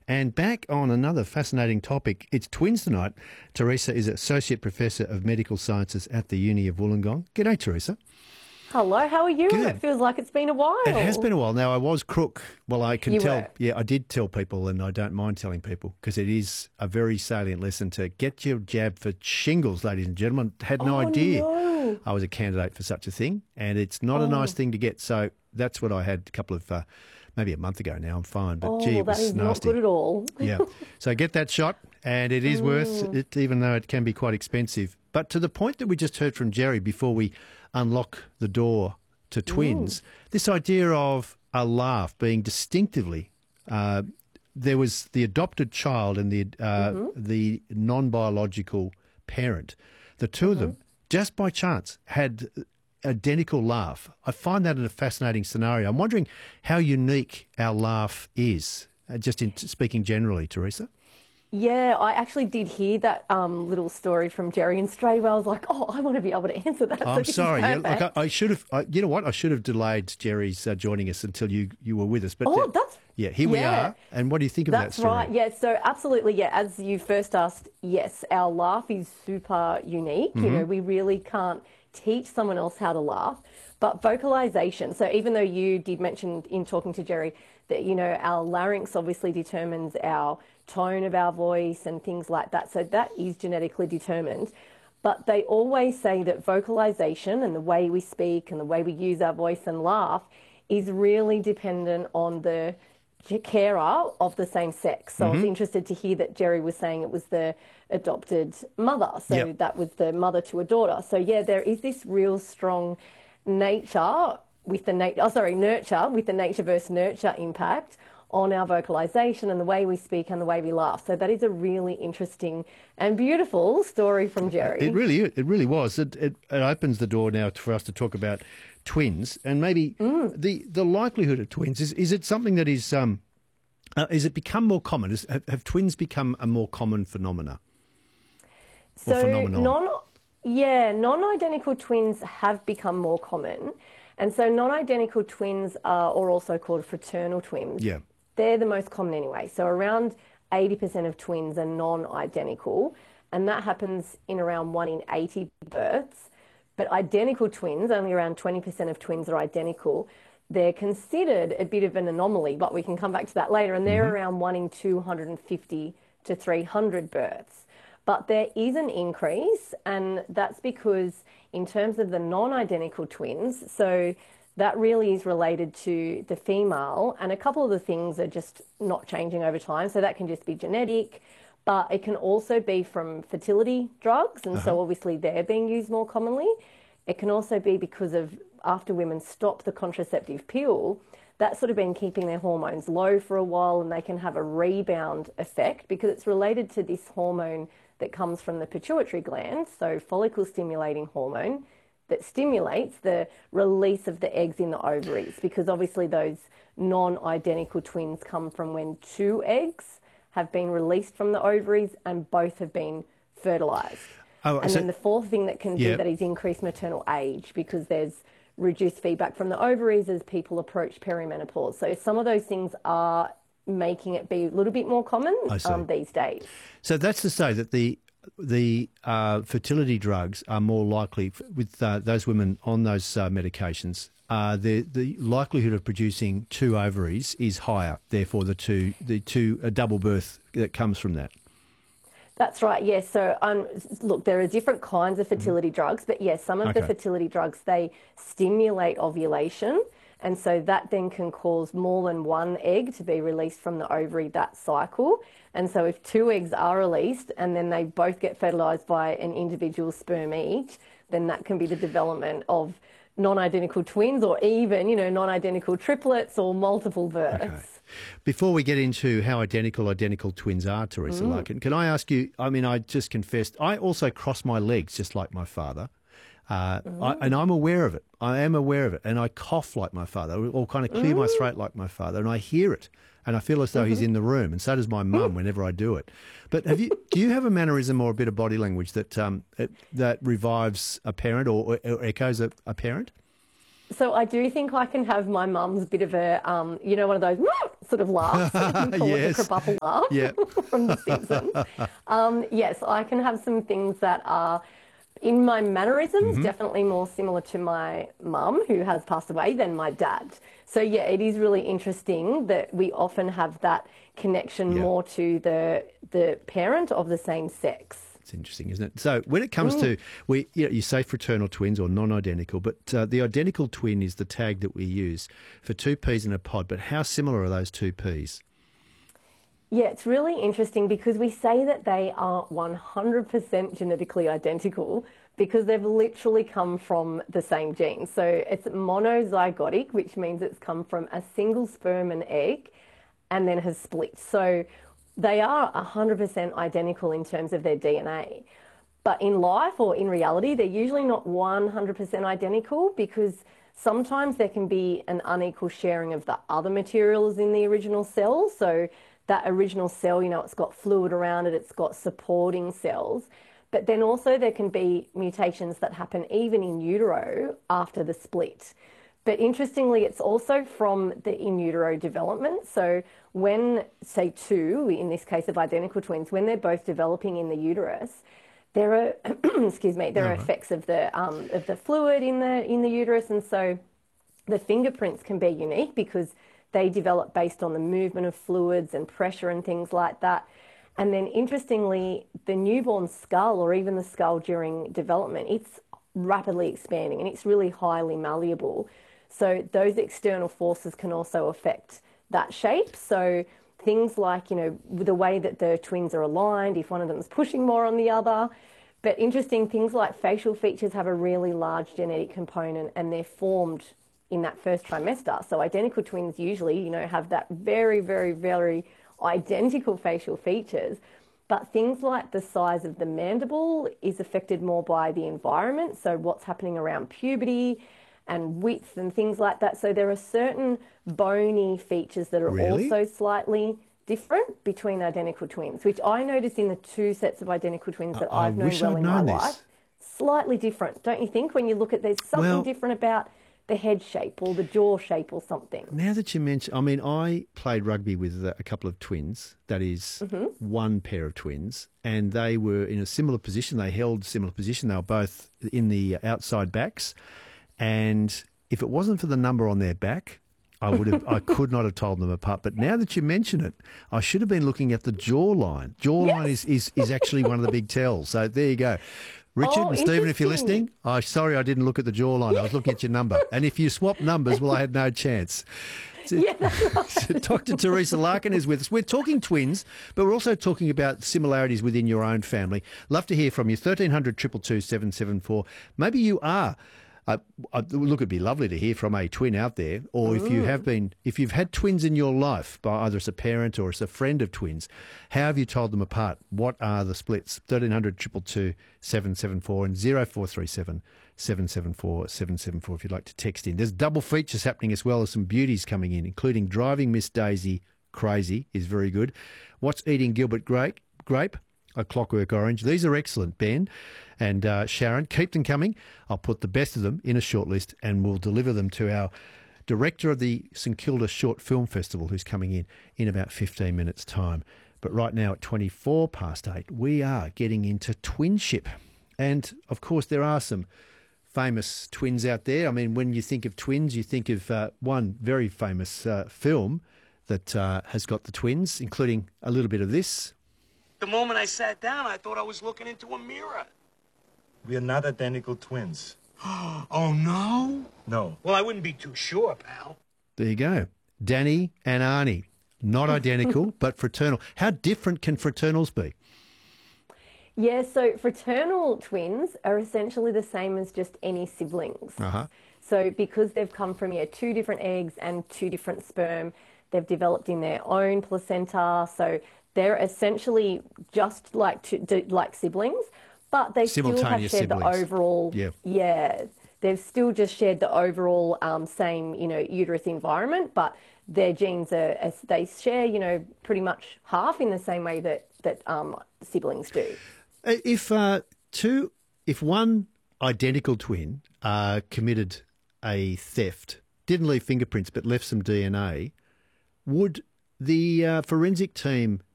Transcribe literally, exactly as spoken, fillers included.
And back on another fascinating topic, it's twins tonight. Teresa is Associate Professor of Medical Sciences at the Uni of Wollongong. G'day, Teresa. Hello, how are you? Good. It feels like it's been a while. It has been a while. Now, I was crook. Well, I can You tell. were. Yeah, I did tell people, and I don't mind telling people because it is a very salient lesson to get your jab for shingles, ladies and gentlemen. Had no Oh, idea no. I was a candidate for such a thing, and it's not Oh. a nice thing to get. So that's what I had a couple of, uh, maybe a month ago now. I'm fine, but Oh, gee, well, it was that is nasty. not good at all. Yeah. So get that shot, and it is worth it, even though it can be quite expensive. But to the point that we just heard from Jerry before we unlock the door to twins, this idea of a laugh being distinctively, uh, there was the adopted child and the uh, the non-biological parent. The two of them, just by chance, had identical laugh. I find that a fascinating scenario. I'm wondering how unique our laugh is, uh, just in speaking generally, Teresa. Yeah, I actually did hear that um, little story from Jerry, and straight away I was like, oh, I want to be able to answer that. So I'm this is sorry. Yeah, perfect. like I, I should have. I, you know what? I should have delayed Jerry's uh, joining us until you, you were with us. But Oh, uh, that's- yeah. Here we yeah. are. And what do you think of That's that story? right. Yeah. So absolutely. Yeah. As you first asked, yes, our laugh is super unique. You know, we really can't teach someone else how to laugh, but vocalization. So even though you did mention in talking to Jerry that, you know, our larynx obviously determines our tone of our voice and things like that. So that is genetically determined. But they always say that vocalization and the way we speak and the way we use our voice and laugh is really dependent on the carer of the same sex. So I was interested to hear that Jerry was saying it was the adopted mother. So Yep. that was the mother to a daughter. So yeah, there is this real strong nature with the nature, oh sorry, nurture with the nature versus nurture impact on our vocalization and the way we speak and the way we laugh. So that is a really interesting and beautiful story from Jerry. It really, it really was. It, it, it opens the door now for us to talk about twins and maybe the the likelihood of twins. Is is it something that is um, uh, is it become more common? Is, have, have twins become a more common phenomena? Or So phenomenon? non, yeah, non-identical twins have become more common, and so non-identical twins are, or also called fraternal twins. Yeah. They're the most common anyway. So around eighty percent of twins are non-identical, and that happens in around one in eighty births. But identical twins, only around twenty percent of twins are identical. They're considered a bit of an anomaly, but we can come back to that later. And they're around one in two hundred fifty to three hundred births. But there is an increase, and that's because in terms of the non-identical twins, so that really is related to the female, and a couple of the things are just not changing over time. So that can just be genetic, but it can also be from fertility drugs, and so obviously they're being used more commonly. It can also be because of after women stop the contraceptive pill, that's sort of been keeping their hormones low for a while, and they can have a rebound effect because it's related to this hormone that comes from the pituitary gland, so follicle stimulating hormone, that stimulates the release of the eggs in the ovaries, because obviously those non-identical twins come from when two eggs have been released from the ovaries and both have been fertilised. Oh, and so- then the fourth thing that can Yeah. do that is increased maternal age, because there's reduced feedback from the ovaries as people approach perimenopause. So some of those things are making it be a little bit more common I see. um, these days. So that's to say that the the uh, fertility drugs are more likely f- with uh, those women on those uh, medications. Uh, the the likelihood of producing two ovaries is higher. Therefore, the two the two a double birth that comes from that. That's right, yes. So, um, look, there are different kinds of fertility drugs, but yes, some of Okay. the fertility drugs, they stimulate ovulation, and so that then can cause more than one egg to be released from the ovary that cycle. And so if two eggs are released and then they both get fertilised by an individual sperm each, then that can be the development of non-identical twins, or even, you know, non-identical triplets or multiple births. Okay. Before we get into how identical identical twins are, Teresa Larkin, can I ask you, I mean, I just confessed, I also cross my legs just like my father, uh, I, and I'm aware of it. I am aware of it, and I cough like my father, or kind of clear my throat like my father, and I hear it, and I feel as though he's in the room, and so does my mum whenever I do it. But have you, do you have a mannerism or a bit of body language that um, it, that revives a parent or, or echoes a, a parent? So I do think I can have my mum's bit of a, um, you know, one of those sort of laughs. We call Yes. it the kerbuffle laugh Yeah. from The Simpsons. Um, yes, I can have some things that are in my mannerisms, Mm-hmm. definitely more similar to my mum, who has passed away, than my dad. So yeah, it is really interesting that we often have that connection Yeah. more to the the parent of the same sex. It's interesting, isn't it? So when it comes to, we, you know, you say fraternal twins or non-identical, but uh, the identical twin is the tag that we use for two peas in a pod. But how similar are those two peas? Yeah, it's really interesting because we say that they are one hundred percent genetically identical because they've literally come from the same gene. So it's monozygotic, which means it's come from a single sperm and egg and then has split. So they are one hundred percent identical in terms of their D N A. But in life or in reality, they're usually not one hundred percent identical because sometimes there can be an unequal sharing of the other materials in the original cell. So that original cell, you know, it's got fluid around it, it's got supporting cells. But then also there can be mutations that happen even in utero after the split. But interestingly, it's also from the in utero development. So when, say, two, in this case of identical twins, when they're both developing in the uterus, there are, excuse me, there are All right. effects of the um, of the fluid in the in the uterus, and so the fingerprints can be unique because they develop based on the movement of fluids and pressure and things like that. And then interestingly, the newborn skull or even the skull during development, it's rapidly expanding and it's really highly malleable. So those external forces can also affect that shape. So things like, you know, the way that the twins are aligned, if one of them is pushing more on the other. But interesting, things like facial features have a really large genetic component and they're formed in that first trimester. So identical twins usually, you know, have that very, very, very identical facial features. But things like the size of the mandible is affected more by the environment. So what's happening around puberty and width and things like that. So there are certain bony features that are Really? also slightly different between identical twins, which I noticed in the two sets of identical twins that I I've known wish well I'd in my known this. life. Slightly different, don't you think? When you look at, there's something Well- different about the head shape or the jaw shape or something. Now that you mention, I mean, I played rugby with a couple of twins, that is one pair of twins, and they were in a similar position. They held a similar position. They were both in the outside backs. And if it wasn't for the number on their back, I would have, I could not have told them apart. But now that you mention it, I should have been looking at the jawline. Jawline is, is, is actually one of the big tells. So there you go. Richard Oh, and Stephen, if you're interesting. listening, I'm sorry I didn't look at the jawline. I was looking at your number. And if you swap numbers, well, I had no chance. Yeah, that's right. Doctor Teresa Larkin is with us. We're talking twins, but we're also talking about similarities within your own family. Love to hear from you. thirteen hundred, two two two, seven seven four. Maybe you are. Uh, uh, look, it'd be lovely to hear from a twin out there, or if you have been, if you've had twins in your life, by either as a parent or as a friend of twins, how have you told them apart? What are the splits? thirteen hundred, two two two, seven seven four and zero four three seven, seven seven four, seven seven four if you'd like to text in. There's double features happening as well as some beauties coming in, including Driving Miss Daisy Crazy is very good. What's Eating Gilbert Grape? Grape? A Clockwork Orange. These are excellent, Ben and uh, Sharon. Keep them coming. I'll put the best of them in a shortlist and we'll deliver them to our director of the St Kilda Short Film Festival, who's coming in in about fifteen minutes' time. But right now at twenty-four past eight, we are getting into twinship. And, of course, there are some famous twins out there. I mean, when you think of twins, you think of uh, one very famous uh, film that uh, has got the twins, including a little bit of this. The moment I sat down, I thought I was looking into a mirror. We are not identical twins. Oh, no? No. Well, I wouldn't be too sure, pal. There you go. Danny and Arnie. Not identical, but fraternal. How different can fraternals be? Yeah, so fraternal twins are essentially the same as just any siblings. Uh-huh. So because they've come from yeah, two different eggs and two different sperm, they've developed in their own placenta. So they're essentially just like two, d- like siblings, but they still have Simultaneous shared the siblings. overall. Yeah. Yeah, they've still just shared the overall um, same you know uterus environment, but their genes are as they share you know pretty much half in the same way that that um, siblings do. If uh, two, if one identical twin uh, committed a theft, didn't leave fingerprints but left some D N A, would The uh, forensic team